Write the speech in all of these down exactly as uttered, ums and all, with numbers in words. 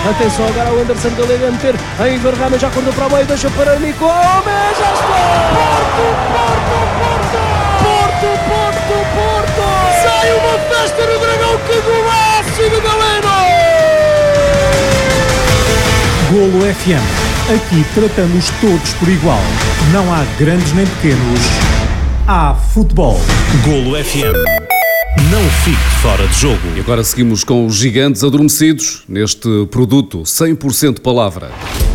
Atenção agora ao Anderson Galego a meter a Igor Ramos, já cortou para o meio, deixa para Nico Gomes, já está! Porto, Porto, Porto! Porto, Porto, Porto! Sai uma festa no Dragão, que golaço do Galeno! Golo F M. Aqui tratamos todos por igual. Não há grandes nem pequenos. Há futebol. Golo F M. Não fique fora de jogo. E agora seguimos com os gigantes adormecidos neste produto cem por cento palavra.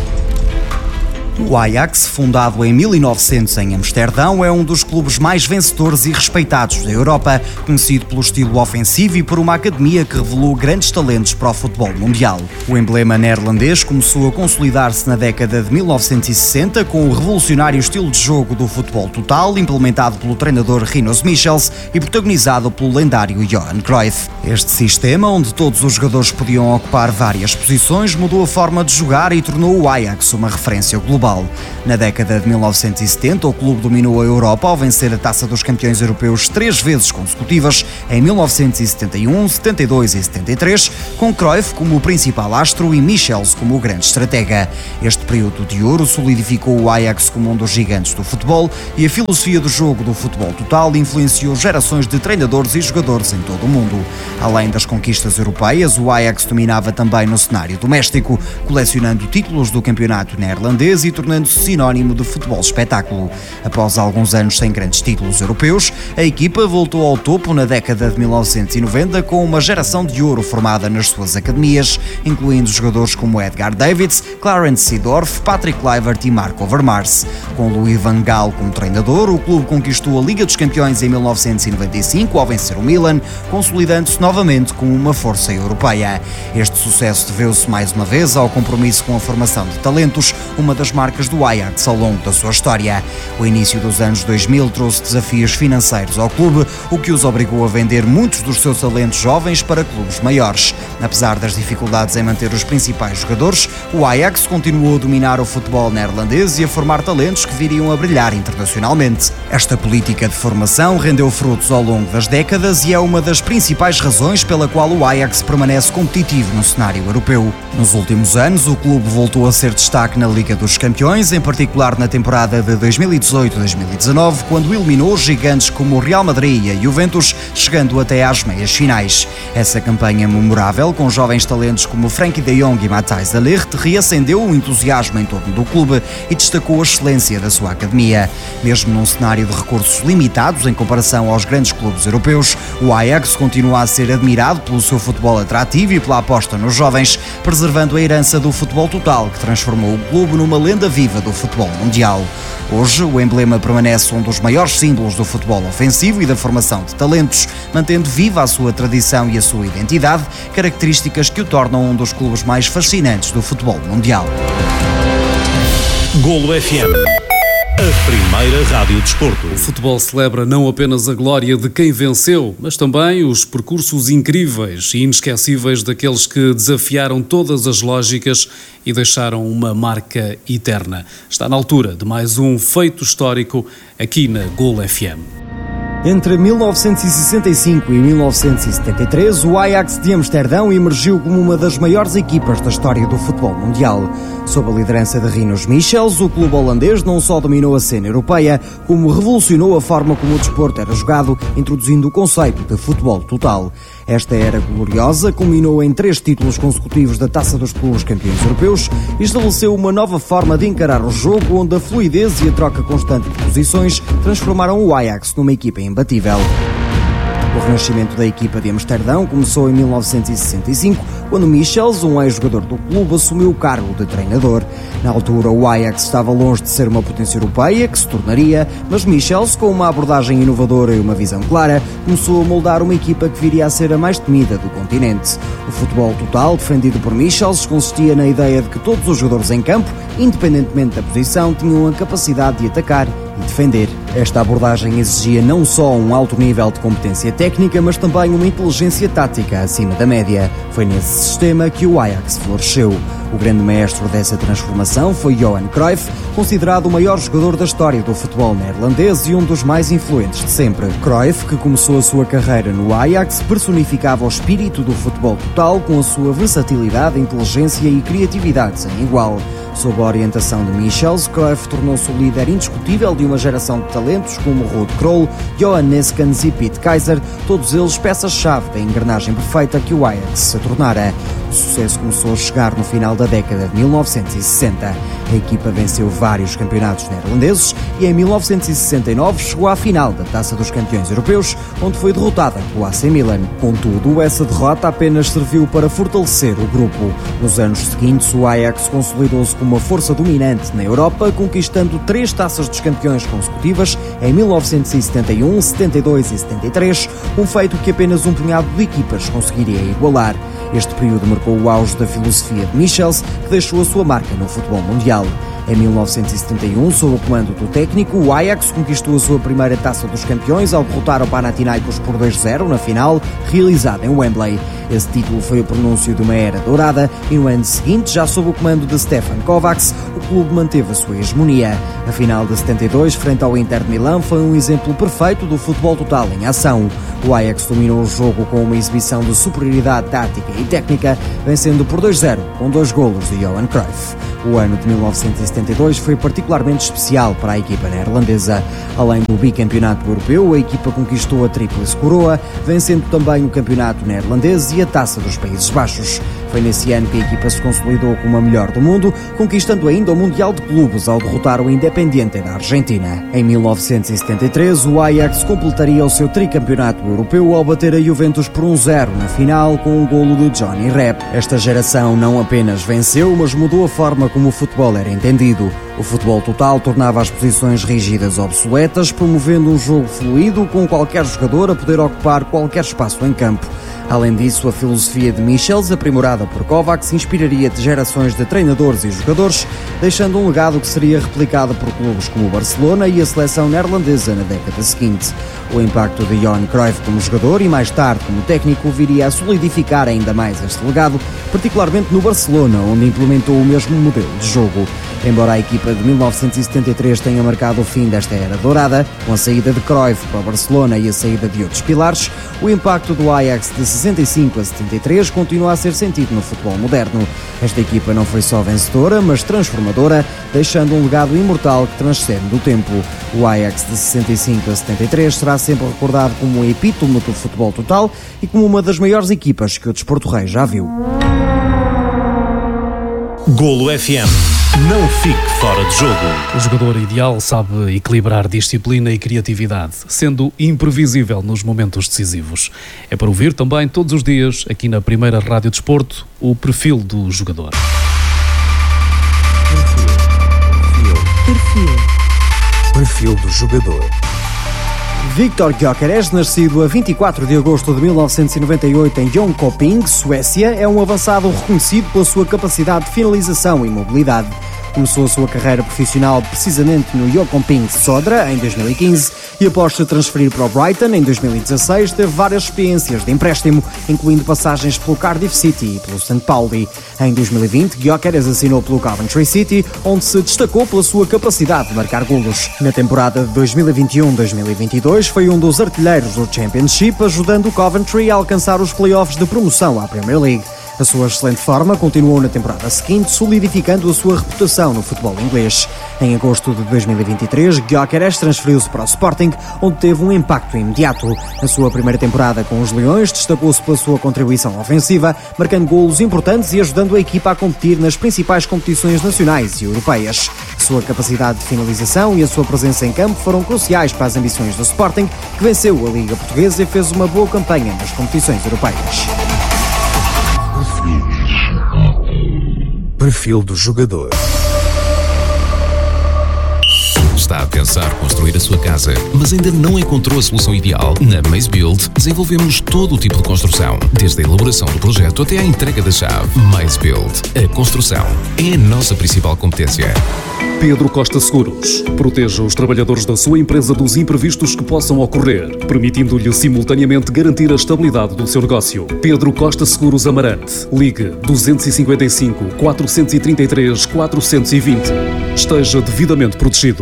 O Ajax, fundado em mil e novecentos em Amsterdão, é um dos clubes mais vencedores e respeitados da Europa, conhecido pelo estilo ofensivo e por uma academia que revelou grandes talentos para o futebol mundial. O emblema neerlandês começou a consolidar-se na década de mil novecentos e sessenta com o revolucionário estilo de jogo do futebol total, implementado pelo treinador Rinus Michels e protagonizado pelo lendário Johan Cruyff. Este sistema, onde todos os jogadores podiam ocupar várias posições, mudou a forma de jogar e tornou o Ajax uma referência global. Na década de mil novecentos e setenta, o clube dominou a Europa ao vencer a Taça dos Campeões Europeus três vezes consecutivas, em mil novecentos e setenta e um, setenta e dois e setenta e três, com Cruyff como o principal astro e Michels como o grande estratega. Este período de ouro solidificou o Ajax como um dos gigantes do futebol e a filosofia do jogo do futebol total influenciou gerações de treinadores e jogadores em todo o mundo. Além das conquistas europeias, o Ajax dominava também no cenário doméstico, colecionando títulos do campeonato neerlandês e tornando-se sinónimo de futebol espetáculo. Após alguns anos sem grandes títulos europeus, a equipa voltou ao topo na década de mil novecentos e noventa com uma geração de ouro formada nas suas academias, incluindo jogadores como Edgar Davids, Clarence Seedorf, Patrick Kluivert e Marco Overmars. Com Louis van Gaal como treinador, o clube conquistou a Liga dos Campeões em mil novecentos e noventa e cinco ao vencer o Milan, consolidando-se novamente como uma força europeia. Este sucesso deveu-se mais uma vez ao compromisso com a formação de talentos, uma das marcas do Ajax ao longo da sua história. O início dos anos dois mil trouxe desafios financeiros ao clube, o que os obrigou a vender muitos dos seus talentos jovens para clubes maiores. Apesar das dificuldades em manter os principais jogadores, o Ajax continuou a dominar o futebol neerlandês e a formar talentos que viriam a brilhar internacionalmente. Esta política de formação rendeu frutos ao longo das décadas e é uma das principais razões pela qual o Ajax permanece competitivo no cenário europeu. Nos últimos anos, o clube voltou a ser destaque na Liga dos Campeões, em particular na temporada de dois mil e dezoito a dois mil e dezanove, quando eliminou gigantes como o Real Madrid e a Juventus, chegando até às meias finais. Essa campanha memorável, com jovens talentos como Frenkie de Jong e Matthijs de Ligt, reacendeu o entusiasmo em torno do clube e destacou a excelência da sua academia. Mesmo num cenário de recursos limitados em comparação aos grandes clubes europeus, o Ajax continua a ser admirado pelo seu futebol atrativo e pela aposta nos jovens, preservando a herança do futebol total que transformou o clube numa lenda viva do futebol mundial. Hoje, o emblema permanece um dos maiores símbolos do futebol ofensivo e da formação de talentos, mantendo viva a sua tradição e a sua identidade, características que o tornam um dos clubes mais fascinantes do futebol mundial. Golo F M, a primeira rádio desporto. O futebol celebra não apenas a glória de quem venceu, mas também os percursos incríveis e inesquecíveis daqueles que desafiaram todas as lógicas e deixaram uma marca eterna. Está na altura de mais um feito histórico aqui na Golo F M. Entre mil novecentos e sessenta e cinco e mil novecentos e setenta e três, o Ajax de Amsterdão emergiu como uma das maiores equipas da história do futebol mundial. Sob a liderança de Rinus Michels, o clube holandês não só dominou a cena europeia, como revolucionou a forma como o desporto era jogado, introduzindo o conceito de futebol total. Esta era gloriosa culminou em três títulos consecutivos da Taça dos Clubes Campeões Europeus e estabeleceu uma nova forma de encarar o jogo, onde a fluidez e a troca constante de posições transformaram o Ajax numa equipa imbatível. O renascimento da equipa de Amsterdão começou em mil novecentos e sessenta e cinco, quando Michels, um ex-jogador do clube, assumiu o cargo de treinador. Na altura, o Ajax estava longe de ser uma potência europeia, que se tornaria, mas Michels, com uma abordagem inovadora e uma visão clara, começou a moldar uma equipa que viria a ser a mais temida do continente. O futebol total, defendido por Michels, consistia na ideia de que todos os jogadores em campo, independentemente da posição, tinham a capacidade de atacar e defender. Esta abordagem exigia não só um alto nível de competência técnica, mas também uma inteligência tática acima da média. Foi nesse sistema que o Ajax floresceu. O grande maestro dessa transformação foi Johan Cruyff, considerado o maior jogador da história do futebol neerlandês e um dos mais influentes de sempre. Cruyff, que começou a sua carreira no Ajax, personificava o espírito do futebol total com a sua versatilidade, inteligência e criatividade sem igual. Sob a orientação de Michels, Cruyff tornou-se o líder indiscutível de uma geração de talentos como Ruud Krol, Johan Neeskens e Piet Keizer, todos eles peças-chave da engrenagem perfeita que o Ajax se tornara. O sucesso começou a chegar no final da década de mil novecentos e sessenta. A equipa venceu vários campeonatos neerlandeses e em mil novecentos e sessenta e nove chegou à final da Taça dos Campeões Europeus, onde foi derrotada pelo A C Milan. Contudo, essa derrota apenas serviu para fortalecer o grupo. Nos anos seguintes, o Ajax consolidou-se como uma força dominante na Europa, conquistando três Taças dos Campeões consecutivas em mil novecentos e setenta e um, setenta e dois e setenta e três, um feito que apenas um punhado de equipas conseguiria igualar. Este período marcou o auge da filosofia de Michels, que deixou a sua marca no futebol mundial. Em mil novecentos e setenta e um, sob o comando do técnico, o Ajax conquistou a sua primeira Taça dos Campeões ao derrotar o Panathinaikos por dois a zero na final, realizada em Wembley. Esse título foi o pronúncio de uma era dourada e no ano seguinte, já sob o comando de Stefan Kovacs, o clube manteve a sua hegemonia. A final de setenta e dois, frente ao Inter de Milão, foi um exemplo perfeito do futebol total em ação. O Ajax dominou o jogo com uma exibição de superioridade tática e técnica, vencendo por dois a zero, com dois golos de Johan Cruyff. O ano de mil novecentos e setenta e dois foi particularmente especial para a equipa neerlandesa. Além do bicampeonato europeu, a equipa conquistou a Tríplice Coroa, vencendo também o campeonato neerlandês e a Taça dos Países Baixos. Foi nesse ano que a equipa se consolidou como a melhor do mundo, conquistando ainda o Mundial de Clubes ao derrotar o Independiente da Argentina. Em mil novecentos e setenta e três, o Ajax completaria o seu tricampeonato europeu ao bater a Juventus por um a zero na final com um golo de Johnny Rep. Esta geração não apenas venceu, mas mudou a forma como o futebol era entendido. O futebol total tornava as posições rígidas obsoletas, promovendo um jogo fluido com qualquer jogador a poder ocupar qualquer espaço em campo. Além disso, a filosofia de Michels, aprimorada por Kovacs, inspiraria gerações de treinadores e jogadores, deixando um legado que seria replicado por clubes como o Barcelona e a seleção neerlandesa na década seguinte. O impacto de Johan Cruyff como jogador e mais tarde como técnico viria a solidificar ainda mais este legado, particularmente no Barcelona, onde implementou o mesmo modelo de jogo. Embora a equipa de mil novecentos e setenta e três tenha marcado o fim desta era dourada, com a saída de Cruyff para o Barcelona e a saída de outros pilares, o impacto do Ajax de sessenta e cinco a setenta e três continua a ser sentido no futebol moderno. Esta equipa não foi só vencedora, mas transformadora, deixando um legado imortal que transcende do tempo. O Ajax de sessenta e cinco a setenta e três será sempre recordado como um epítome do futebol total e como uma das maiores equipas que o desporto rei já viu. Golo F M. Não fique fora de jogo. O jogador ideal sabe equilibrar disciplina e criatividade, sendo imprevisível nos momentos decisivos. É para ouvir também todos os dias, aqui na primeira Rádio Desporto, o perfil do jogador. Perfil. Perfil. Perfil do jogador. Viktor Gyökeres, nascido a vinte e quatro de agosto de mil novecentos e noventa e oito em Jönköping, Suécia, é um avançado reconhecido pela sua capacidade de finalização e mobilidade. Começou a sua carreira profissional precisamente no Jönköping Södra em dois mil e quinze e após se transferir para o Brighton em dois mil e dezasseis teve várias experiências de empréstimo, incluindo passagens pelo Cardiff City e pelo Saint Pauli. Em dois mil e vinte, Gyökeres assinou pelo Coventry City, onde se destacou pela sua capacidade de marcar golos. Na temporada de dois mil e vinte e um a dois mil e vinte e dois foi um dos artilheiros do Championship, ajudando o Coventry a alcançar os play-offs de promoção à Premier League. A sua excelente forma continuou na temporada seguinte, solidificando a sua reputação no futebol inglês. Em agosto de dois mil e vinte e três, Gyökeres transferiu-se para o Sporting, onde teve um impacto imediato. Na sua primeira temporada com os Leões, destacou-se pela sua contribuição ofensiva, marcando golos importantes e ajudando a equipa a competir nas principais competições nacionais e europeias. A sua capacidade de finalização e a sua presença em campo foram cruciais para as ambições do Sporting, que venceu a Liga Portuguesa e fez uma boa campanha nas competições europeias. Perfil do jogador. Está a pensar construir a sua casa, mas ainda não encontrou a solução ideal? Na Maze Build, desenvolvemos todo o tipo de construção, desde a elaboração do projeto até à entrega da chave. Maze Build. A construção é a nossa principal competência. Pedro Costa Seguros. Proteja os trabalhadores da sua empresa dos imprevistos que possam ocorrer, permitindo-lhe simultaneamente garantir a estabilidade do seu negócio. Pedro Costa Seguros Amarante. Ligue dois cinco cinco, quatro três três, quatro dois zero. Esteja devidamente protegido.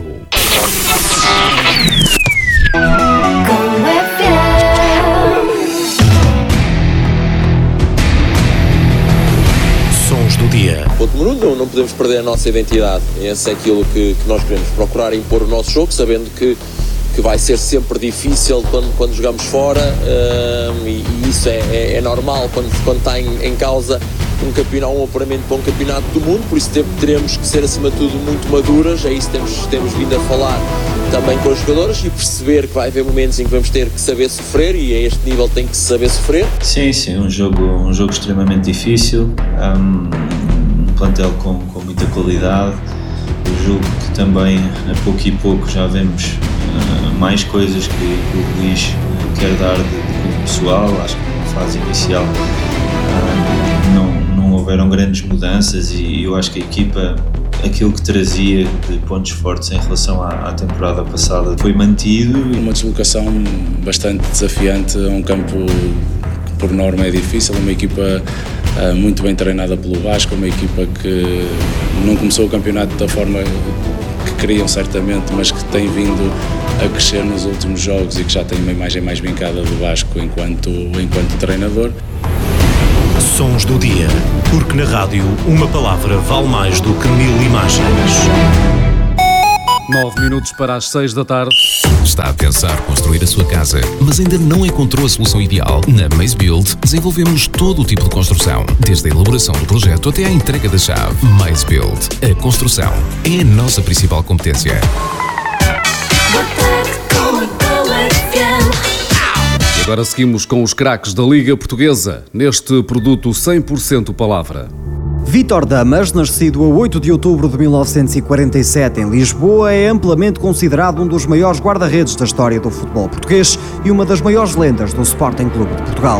Sons do dia. Ponto número um, não podemos perder a nossa identidade. Esse é aquilo que, que nós queremos procurar impor o nosso jogo, sabendo que, que vai ser sempre difícil quando, quando jogamos fora, um, e, e isso é, é, é normal quando, quando está em, em causa um campeonato, um apuramento para um campeonato do mundo, por isso teremos que ser acima de tudo muito maduras, é isso que temos, temos vindo a falar também com os jogadores e perceber que vai haver momentos em que vamos ter que saber sofrer e a este nível tem que se saber sofrer. Sim, sim, um jogo, um jogo extremamente difícil, um, um plantel com, com muita qualidade, um jogo que também a pouco e pouco já vemos uh, mais coisas que, que o Luís quer dar de, de pessoal, acho que na fase inicial uh, não não houveram grandes mudanças e eu acho que a equipa, aquilo que trazia de pontos fortes em relação à, à temporada passada foi mantido. Uma deslocação bastante desafiante a um campo que por norma é difícil, uma equipa uh, muito bem treinada pelo Vasco, uma equipa que não começou o campeonato da forma que queriam certamente, mas que tem vindo a crescer nos últimos jogos e que já tem uma imagem mais vincada do Vasco enquanto, enquanto treinador. Sons do dia, porque na rádio uma palavra vale mais do que mil imagens. Nove minutos para as seis da tarde. Está a pensar construir a sua casa, mas ainda não encontrou a solução ideal? Na Maze Build, desenvolvemos todo o tipo de construção, desde a elaboração do projeto até à entrega da chave. Maze Build. A construção é a nossa principal competência. Agora seguimos com os craques da Liga Portuguesa, neste produto cem por cento palavra. Vítor Damas, nascido a oito de outubro de mil novecentos e quarenta e sete em Lisboa, é amplamente considerado um dos maiores guarda-redes da história do futebol português e uma das maiores lendas do Sporting Clube de Portugal.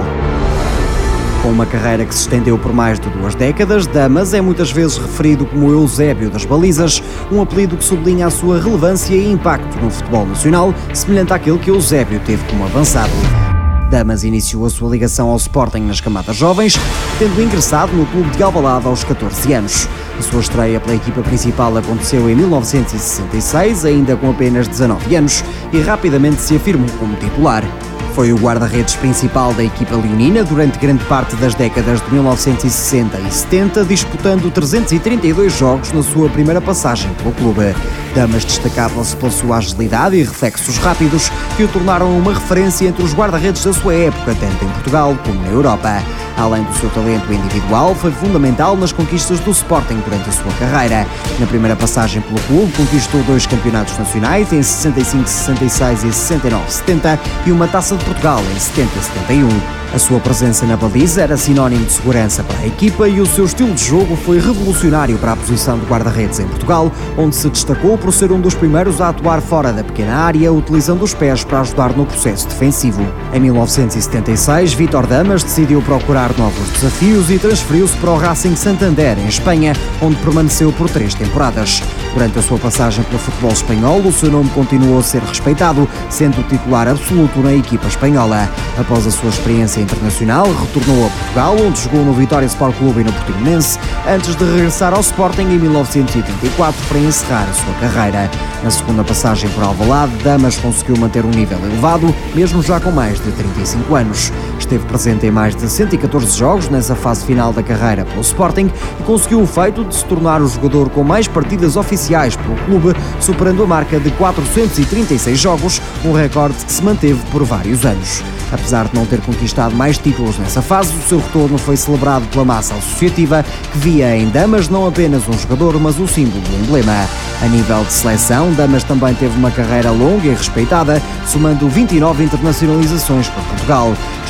Com uma carreira que se estendeu por mais de duas décadas, Damas é muitas vezes referido como Eusébio das Balizas, um apelido que sublinha a sua relevância e impacto no futebol nacional, semelhante àquele que Eusébio teve como avançado. Damas iniciou a sua ligação ao Sporting nas camadas jovens, tendo ingressado no clube de Alvalade aos catorze anos. A sua estreia pela equipa principal aconteceu em mil novecentos e sessenta e seis, ainda com apenas dezanove anos, e rapidamente se afirmou como titular. Foi o guarda-redes principal da equipa leonina durante grande parte das décadas de mil novecentos e sessenta e setenta, disputando trezentos e trinta e dois jogos na sua primeira passagem pelo clube. Damas destacava-se pela sua agilidade e reflexos rápidos, que o tornaram uma referência entre os guarda-redes da sua época, tanto em Portugal como na Europa. Além do seu talento individual, foi fundamental nas conquistas do Sporting durante a sua carreira. Na primeira passagem pelo clube, conquistou dois campeonatos nacionais em sessenta e cinco sessenta e seis e sessenta e nove setenta e uma Taça de Portugal em setenta setenta e um. A sua presença na baliza era sinónimo de segurança para a equipa e o seu estilo de jogo foi revolucionário para a posição de guarda-redes em Portugal, onde se destacou por ser um dos primeiros a atuar fora da pequena área, utilizando os pés para ajudar no processo defensivo. Em mil novecentos e setenta e seis, Vítor Damas decidiu procurar novos desafios e transferiu-se para o Racing Santander, em Espanha, onde permaneceu por três temporadas. Durante a sua passagem pelo futebol espanhol, o seu nome continuou a ser respeitado, sendo titular absoluto na equipa espanhola. Após a sua experiência internacional, retornou a Portugal, onde jogou no Vitória Sport Clube e no Portimonense, antes de regressar ao Sporting em mil novecentos e oitenta e quatro para encerrar a sua carreira. Na segunda passagem por Alvalade, Damas conseguiu manter um nível elevado, mesmo já com mais de trinta e cinco anos. Esteve presente em mais de cento e catorze jogos nessa fase final da carreira pelo Sporting e conseguiu o feito de se tornar o jogador com mais partidas oficiais pelo clube, superando a marca de quatrocentos e trinta e seis jogos, um recorde que se manteve por vários anos. Apesar de não ter conquistado mais títulos nessa fase, o seu retorno foi celebrado pela massa associativa, que via em Damas não apenas um jogador, mas o símbolo do emblema. A nível de seleção, Damas também teve uma carreira longa e respeitada, somando vinte e nove internacionalizações para Portugal.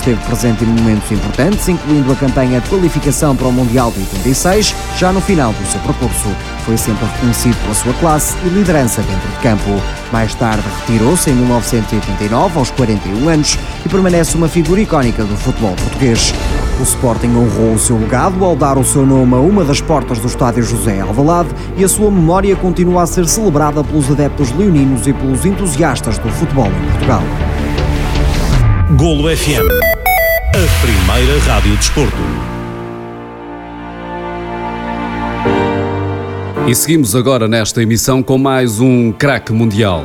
esteve presente em momentos importantes, incluindo a campanha de qualificação para o Mundial de oitenta e seis, já no final do seu percurso. Foi sempre reconhecido pela sua classe e liderança dentro de campo. Mais tarde retirou-se em mil novecentos e oitenta e nove, aos quarenta e um anos, e permanece uma figura icónica do futebol português. O Sporting honrou o seu legado ao dar o seu nome a uma das portas do estádio José Alvalade, e a sua memória continua a ser celebrada pelos adeptos leoninos e pelos entusiastas do futebol em Portugal. Golo F M, a primeira rádio desporto. E seguimos agora nesta emissão com mais um craque mundial.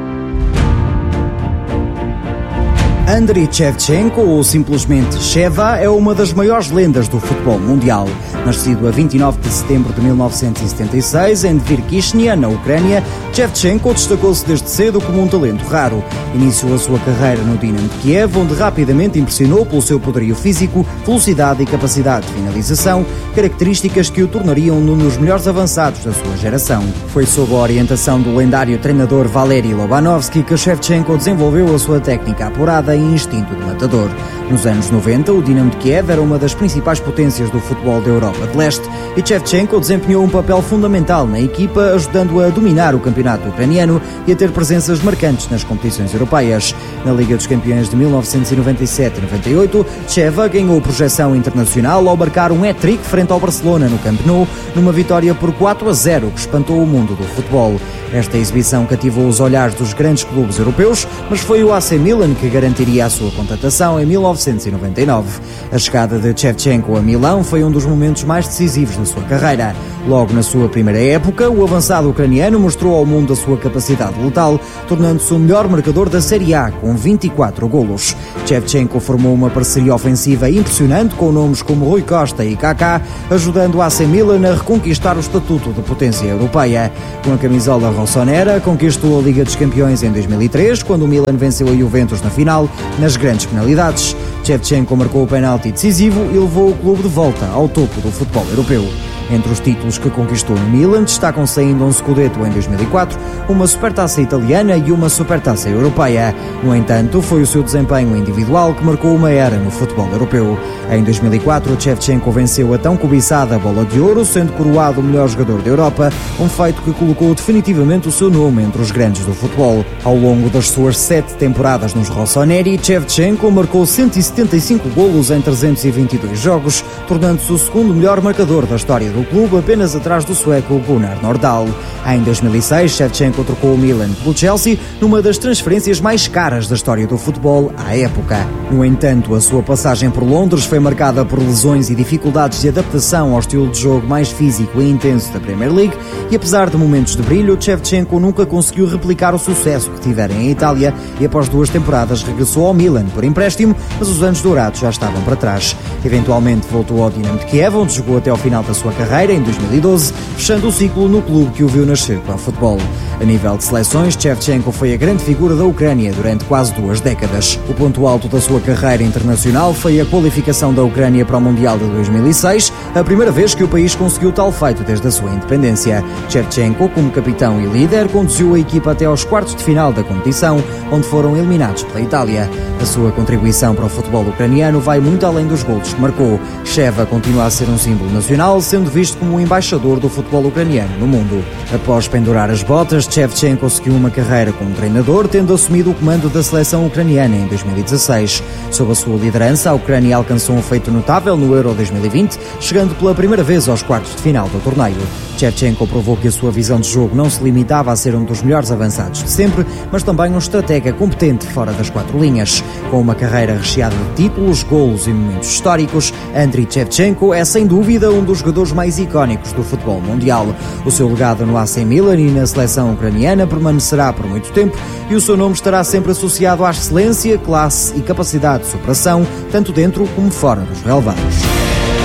Andriy Shevchenko, ou simplesmente Sheva, é uma das maiores lendas do futebol mundial. Nascido a vinte e nove de setembro de mil novecentos e setenta e seis, em Dvir-Kishnia, na Ucrânia, Shevchenko destacou-se desde cedo como um talento raro. Iniciou a sua carreira no Dinamo de Kiev, onde rapidamente impressionou pelo seu poderio físico, velocidade e capacidade de finalização, características que o tornariam um dos melhores avançados da sua geração. Foi sob a orientação do lendário treinador Valery Lobanovsky que Shevchenko desenvolveu a sua técnica apurada e instinto de matador. Nos anos noventa, o Dinamo de Kiev era uma das principais potências do futebol da Europa de Leste e Shevchenko desempenhou um papel fundamental na equipa, ajudando-a a dominar o campeonato ucraniano e a ter presenças marcantes nas competições europeias. Na Liga dos Campeões de mil novecentos e noventa e sete a noventa e oito, Sheva ganhou projeção internacional ao marcar um hat-trick frente ao Barcelona no Camp Nou, numa vitória por quatro a zero que espantou o mundo do futebol. Esta exibição cativou os olhares dos grandes clubes europeus, mas foi o A C Milan que garantiria a sua contratação em mil novecentos e noventa e nove. A chegada de Shevchenko a Milão foi um dos momentos mais decisivos da sua carreira. Logo na sua primeira época, o avançado ucraniano mostrou ao mundo a sua capacidade letal, tornando-se o melhor marcador da Série A, com vinte e quatro golos. Shevchenko formou uma parceria ofensiva impressionante com nomes como Rui Costa e Kaká, ajudando o A C Milan a reconquistar o estatuto de potência europeia. Com a camisola rossonera, conquistou a Liga dos Campeões em dois mil e três, quando o Milan venceu a Juventus na final, nas grandes penalidades. Shevchenko marcou o penalti decisivo e levou o clube de volta ao topo do futebol europeu. Entre os títulos que conquistou no Milan destacam-se ainda um Scudetto em dois mil e quatro, uma Supertaça italiana e uma Supertaça europeia. No entanto, foi o seu desempenho individual que marcou uma era no futebol europeu. Em dois mil e quatro, Shevchenko venceu a tão cobiçada Bola de Ouro, sendo coroado o melhor jogador da Europa, um feito que colocou definitivamente o seu nome entre os grandes do futebol. Ao longo das suas sete temporadas nos rossoneri, Shevchenko marcou cento e setenta e cinco golos em trezentos e vinte e dois jogos, tornando-se o segundo melhor marcador da história do clube, apenas atrás do sueco Gunnar Nordahl. Em dois mil e seis, Shevchenko trocou o Milan pelo Chelsea numa das transferências mais caras da história do futebol à época. No entanto, a sua passagem por Londres foi marcada por lesões e dificuldades de adaptação ao estilo de jogo mais físico e intenso da Premier League e, apesar de momentos de brilho, Shevchenko nunca conseguiu replicar o sucesso que tivera em Itália e após duas temporadas regressou ao Milan por empréstimo, mas os anos dourados já estavam para trás. Eventualmente voltou ao Dinamo de Kiev, onde jogou até ao final da sua carreira, em dois mil e doze, fechando o ciclo no clube que o viu nascer para o futebol. A nível de seleções, Shevchenko foi a grande figura da Ucrânia durante quase duas décadas. O ponto alto da sua carreira internacional foi a qualificação da Ucrânia para o Mundial de dois mil e seis, a primeira vez que o país conseguiu tal feito desde a sua independência. Shevchenko, como capitão e líder, conduziu a equipa até aos quartos de final da competição, onde foram eliminados pela Itália. A sua contribuição para o futebol ucraniano vai muito além dos golos que marcou. Sheva continua a ser um símbolo nacional, sendo visto como o embaixador do futebol ucraniano no mundo. Após pendurar as botas, Shevchenko seguiu uma carreira como treinador, tendo assumido o comando da seleção ucraniana em dois mil e dezasseis. Sob a sua liderança, a Ucrânia alcançou um feito notável no Euro dois mil e vinte, chegando pela primeira vez aos quartos de final do torneio. Shevchenko provou que a sua visão de jogo não se limitava a ser um dos melhores avançados de sempre, mas também um estratega competente fora das quatro linhas. Com uma carreira recheada de títulos, golos e momentos históricos, Andriy Shevchenko é sem dúvida um dos jogadores mais icónicos do futebol mundial. O seu legado no A C Milan e na seleção ucraniana permanecerá por muito tempo e o seu nome estará sempre associado à excelência, classe e capacidade de superação, tanto dentro como fora dos relevados.